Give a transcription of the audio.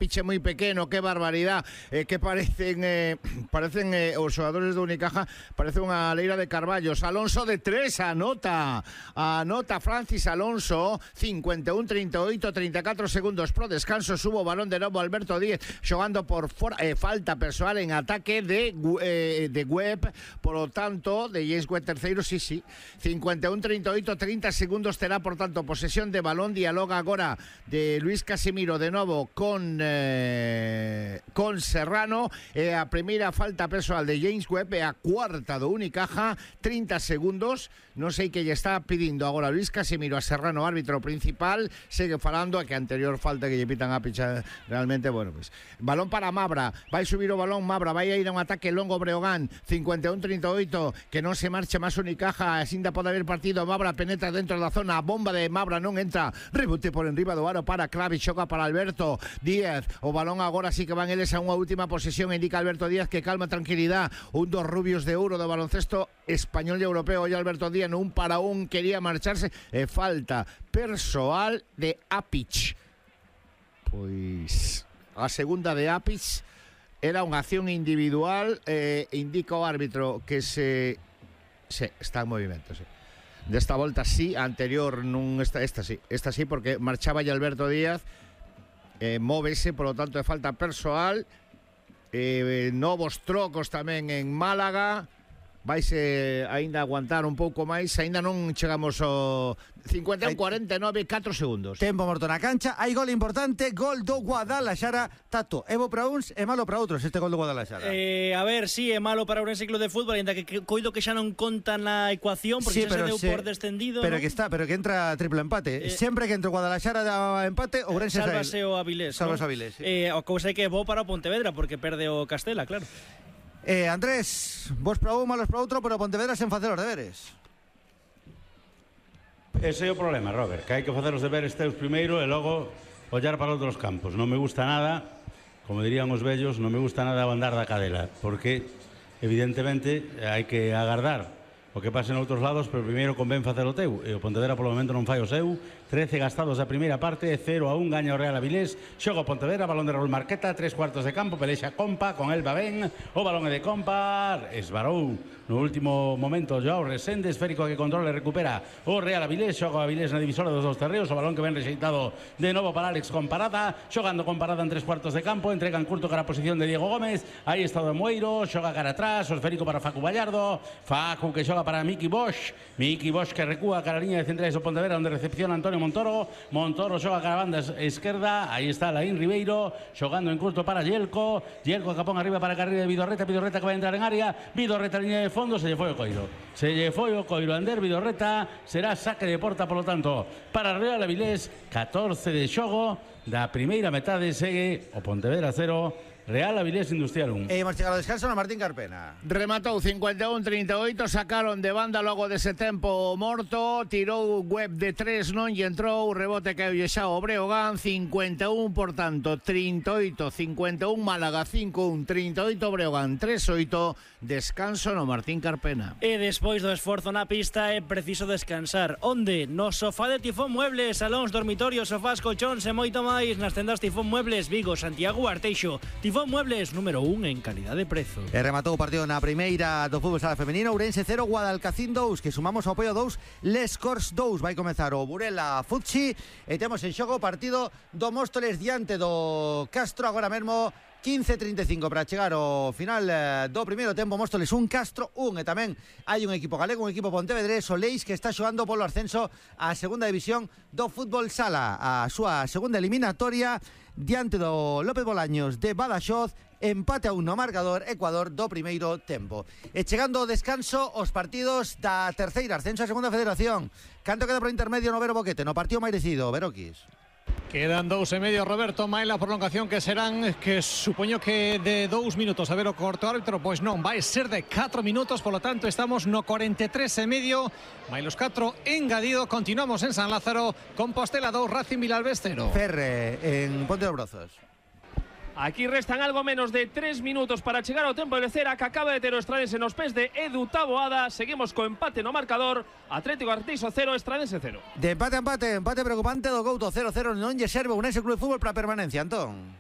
piche moi pequeno, que barbaridad, que parecen os xogadores do Unicaja, parece unha leira de carballos. Alonso de 3, anota Francis Alonso, 51-38, 34 segundos pro descanso, subo balón de novo Alberto Díez, xogando por fora, falta persoal en ataque de Webb, por lo tanto, de James Webb terceiro, sí, 51-38, 30 segundos terá, por tanto, posesión de balón. Dialoga agora de Luis Casimiro de novo con Serrano, a primeira falta persoal de James Webb, e a cuarta do Unicaja, 30 segundos. Non sei que lle está pedindo agora Luis Casimiro a Serrano, árbitro principal, segue falando a que anterior falta que lle pitan a picha realmente, bueno, pues balón para Mabra, vai subir o balón Mabra, vai a ir a un ataque longo Breogán, 51-38, que non se marche máis Unicaja, asinda pode haber partido. Mabra penetra dentro da zona, a bomba de Mabra non entra, rebote por enriba do aro para Kravic, xoga para Alberto Díaz, o balón agora sí que van eles a unha última posesión, indica Alberto Díaz que calma, tranquilidad, un dos rubios de ouro do baloncesto español e europeo. Hoy Alberto Díaz un para un quería marcharse, falta persoal de Apic. Pois a segunda de Apic era unha acción individual, indica o árbitro que está en movimento, sí. Desta volta sí, anterior non, esta sí, porque marchaba ya Alberto Díaz, móvese, por lo tanto de falta persoal. Novos trocos tamén en Málaga. Vaise aínda aguantar un pouco máis, aínda non chegamos ao 51-49, 4 segundos. Tempo morto na cancha, hai gol importante, gol do Guadalaxara. Tato, é bo para uns e malo para outros este gol do Guadalaxara. A ver, sí, é malo para Ourense Club de Fútbol, ainda que coido que xa non conta na ecuación, porque sí, xa se deu por descendido, pero ¿no? Pero que entra triple empate. Sempre que entra o Guadalaxara da empate, Ourense sálvase o Avilés, Salvas, ¿no? Avilés, sí. O cousa é que é bo para o Pontevedra, porque perde o Castela, claro. Andrés, vos para un, malos para outro, pero Pontevedra sen facer os deberes. Ese é o problema, Robert, que hai que facer os deberes teus primeiro e logo ollar para outros campos. Non me gusta nada, como dirían os vellos, non me gusta nada o andar da cadela, porque evidentemente hai que agardar o que pase noutros lados, pero primeiro convén facer o teu, e o Pontevedra polo momento non fai o seu. 13 gastados a primeira parte, 0-1 gaña o Real Avilés. Xoga o Pontevedra, balón de Raúl Marqueta, 3 cuartos de campo, pelexa Compa, con el va ben, o balón é de Compa, esvarou no último momento Joao Resende, esférico que controla e recupera o Real Avilés. Xoga o Avilés na divisora dos dos terreos, o balón que ven rexeitado de novo para Alex Comparada, xogando Comparada en 3 cuartos de campo, entregan curto cara a posición de Diego Gómez, aí está o Moeiro, xoga cara atrás, o esférico para Facu Vallardo, Facu que xoga para Miki Bosch que recúa cara a liña de centrais do Pontevedra, onde recepciona Antonio Montoro xoga cara a banda esquerda, aí está Laín Ribeiro, xogando en curto para Yelko que pon arriba para a carreira de Vidorreta que vai entrar en área, Vidorreta liña de fondo, se lle foi o coiro Ander Vidorreta, será saque de porta, polo tanto, para Real Avilés. 14 de xogo da primeira metade, segue o Pontevedra 0, Real Avilés Industrial 1. Hemos chegado ao descanso na Martín Carpena. Rematou 51-38, sacaron de banda logo dese tempo morto, tirou Webb de 3, non lle entrou, rebote que lle xa o Breogán, 51, por tanto, 38, 51 Málaga, 5-1, 38 Breogán, 3-8, descanso no Martín Carpena. E despois do esforzo na pista é preciso descansar. Onde? No sofá de Tifón Muebles, salóns, dormitorios, sofás, colchóns e moito máis nas tendas Tifón Muebles, Vigo, Santiago, Arteixo. Tifón Muebles, número 1 en calidad de prezo. E rematou o partido na primeira do fútbol sala femenino, Ourense 0, Guadalcacín 2, que sumamos ao apoio 2, Les Corts 2. Vai comezar o Burela Futsi e temos en xogo o partido do Móstoles diante do Castro, agora mesmo 15:35 para chegar ao final do primeiro tempo. Móstoles 1, Castro 1, e tamén hai un equipo galego, un equipo pontevedrés, o Leis, que está xogando polo ascenso á segunda división do fútbol sala, a súa segunda eliminatoria diante do López Bolaños de Badaxoz. Empate a 1 no marcador, Ecuador do primeiro tempo. E chegando ao descanso os partidos da terceira ascenso a segunda federación. Canto queda pro intermedio no Vero Boquete, no partido mairecido, Veroquis. Quedan 2,5, Roberto, máis la prolongación que serán, que supoño que de 2 minutos. A ver o corto árbitro, pois non, vai ser de 4 minutos, polo tanto estamos no 43,5, máis los 4 engadido. Continuamos en San Lázaro, Compostela 2, Racing Vilalbés 0. Ferre en Ponte de Brozos. Aquí restan algo menos de 3 minutos para chegar ao tempo de cera, que acaba de ter o Estradense nos pés de Edu Taboada. Seguimos co empate no marcador, Atlético Arteixo 0, Estradense 0. De empate preocupante do Couto 0-0, non lle serve o Ourense Club de Fútbol para permanencia, Antón.